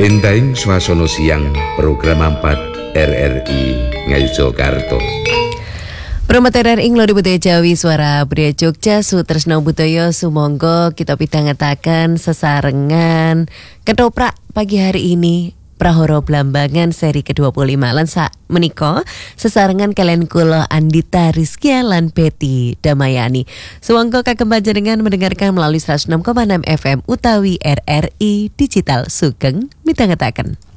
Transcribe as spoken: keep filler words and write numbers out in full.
Entahing swasana siang program empat R R I Ngayogyakarta. Promotor ing Lodi Budaya Jawi Suara Budaya Jogja Sutresno Budaya sumangga kita pidhangetaken sesarengan ketoprak pagi hari ini Prahara Blambangan seri ke dua puluh lima lan sak menika sesarengan kalian kula Andita Rizkia lan Betty Damayani. Sumangga kagem panjenengan mendengarkan melalui seratus enam koma enam F M utawi R R I Digital Sugeng midhangetaken.